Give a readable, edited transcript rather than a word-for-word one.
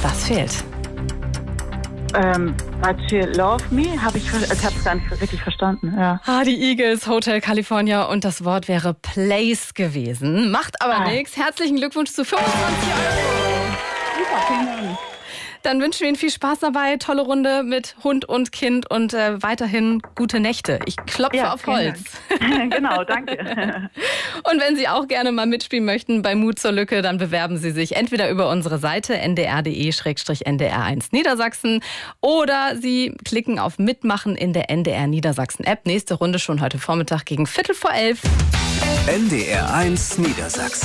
Was fehlt? Love Me, ich habe es gar nicht richtig verstanden. Ja. Die Eagles, Hotel California und das Wort wäre Place gewesen. Macht aber nichts. Herzlichen Glückwunsch zu 25 €. Super, vielen Dank. Dann wünschen wir Ihnen viel Spaß dabei. Tolle Runde mit Hund und Kind und weiterhin gute Nächte. Ich klopfe auf Holz. Genau, danke. Und wenn Sie auch gerne mal mitspielen möchten bei Mut zur Lücke, dann bewerben Sie sich entweder über unsere Seite ndr.de/ndr1 Niedersachsen oder Sie klicken auf Mitmachen in der NDR Niedersachsen App. Nächste Runde schon heute Vormittag gegen 11:15. NDR1 Niedersachsen.